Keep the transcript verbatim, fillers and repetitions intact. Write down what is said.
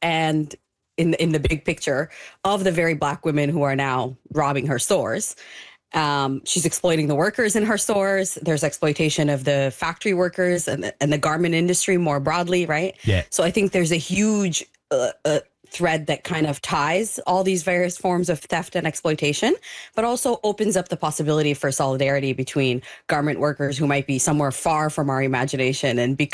and in in the big picture of the very Black women who are now robbing her stores. Um, she's exploiting the workers in her stores. There's exploitation of the factory workers and the, and the garment industry more broadly, right? Yeah. So I think there's a huge uh, uh, thread that kind of ties all these various forms of theft and exploitation, but also opens up the possibility for solidarity between garment workers who might be somewhere far from our imagination and become